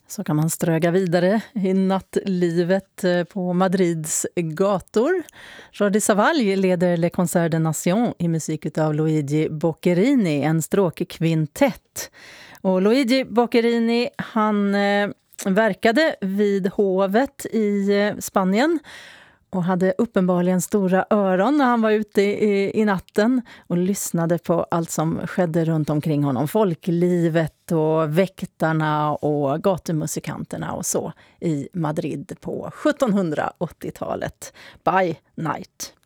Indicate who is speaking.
Speaker 1: Så kan man ströga vidare i nattlivet på Madrids gator. Jordi Savall leder Le Concert de Nation i musik av Luigi Boccherini, en stråkkvintett. Och Luigi Boccherini, han verkade vid hovet i Spanien och hade uppenbarligen stora öron när han var ute i natten och lyssnade på allt som skedde runt omkring honom. Folklivet och väktarna och gatumusikanterna och så i Madrid på 1780-talet. By night.